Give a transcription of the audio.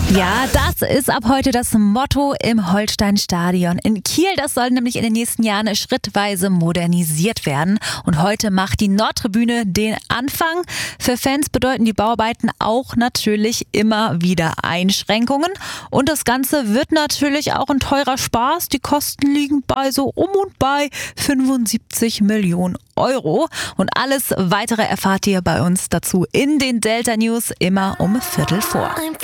Ja, das ist ab heute das Motto im Holsteinstadion in Kiel. Das soll nämlich in den nächsten Jahren schrittweise modernisiert werden. Und heute macht die Nordtribüne den Anfang. Für Fans bedeuten die Bauarbeiten auch natürlich immer wieder Einschränkungen. Und das Ganze wird natürlich auch ein teurer Spaß. Die Kosten liegen bei so um und bei 75 Millionen Euro. Und alles Weitere erfahrt ihr bei uns dazu in den Delta News immer um 15:45.